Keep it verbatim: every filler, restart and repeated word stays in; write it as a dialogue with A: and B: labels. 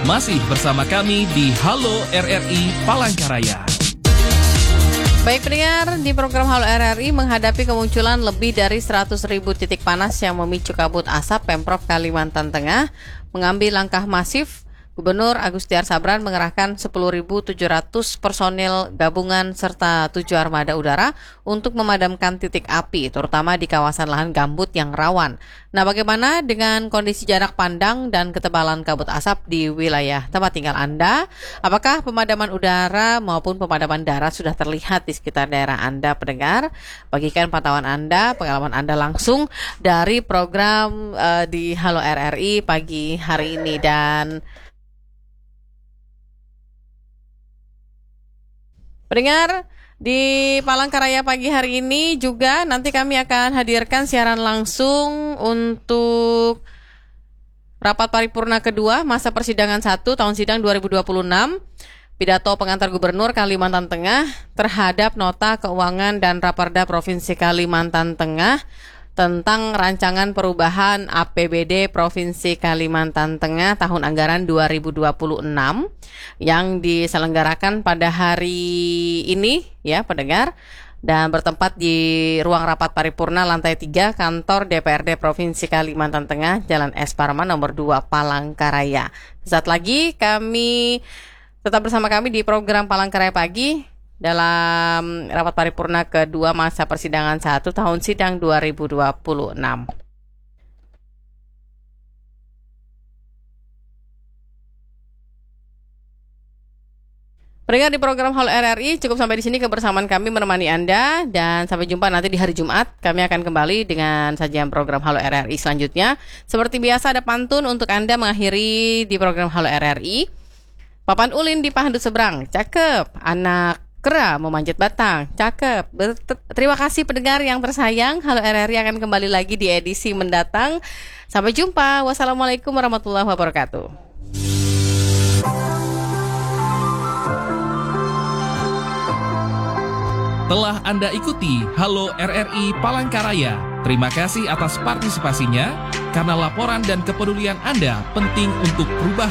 A: Masih bersama kami di Halo R R I Palangkaraya.
B: Baik pendengar, di program Halo R R I menghadapi kemunculan lebih dari seratus ribu titik panas yang memicu kabut asap, Pemprov Kalimantan Tengah mengambil langkah masif. Gubernur Agustiar Sabran mengerahkan sepuluh ribu tujuh ratus personil gabungan serta tujuh armada udara untuk memadamkan titik api, terutama di kawasan lahan gambut yang rawan. Nah, bagaimana dengan kondisi jarak pandang dan ketebalan kabut asap di wilayah tempat tinggal Anda? Apakah pemadaman udara maupun pemadaman darat sudah terlihat di sekitar daerah Anda, pendengar? Bagikan pantauan Anda, pengalaman Anda langsung dari program uh, di Halo R R I pagi hari ini. Dan pendengar, di Palangkaraya pagi hari ini juga nanti kami akan hadirkan siaran langsung untuk rapat paripurna kedua masa persidangan satu tahun sidang dua ribu dua puluh enam. Pidato pengantar Gubernur Kalimantan Tengah terhadap nota keuangan dan Raperda Provinsi Kalimantan Tengah tentang rancangan perubahan A P B D Provinsi Kalimantan Tengah tahun anggaran dua ribu dua puluh enam yang diselenggarakan pada hari ini ya pendengar, dan bertempat di ruang rapat paripurna lantai tiga kantor D P R D Provinsi Kalimantan Tengah, Jalan S. Parman nomor dua Palangkaraya. Saat lagi kami tetap bersama kami di program Palangkaraya Pagi dalam rapat paripurna kedua masa persidangan satu tahun sidang dua ribu dua puluh enam. Pendengar, di program Halo R R I cukup sampai di sini kebersamaan kami menemani Anda, dan sampai jumpa nanti di hari Jumat. Kami akan kembali dengan sajian program Halo R R I selanjutnya. Seperti biasa ada pantun untuk Anda mengakhiri di program Halo R R I. Papan ulin di Pahandut seberang, cakep. Anak kera memanjat batang, cakep. Ber- Terima kasih pendengar yang tersayang. Halo R R I akan kembali lagi di edisi mendatang. Sampai jumpa. Wassalamualaikum warahmatullahi wabarakatuh.
A: Telah Anda ikuti Halo R R I Palangkaraya. Terima kasih atas partisipasinya, karena laporan dan kepedulian Anda penting untuk perubahan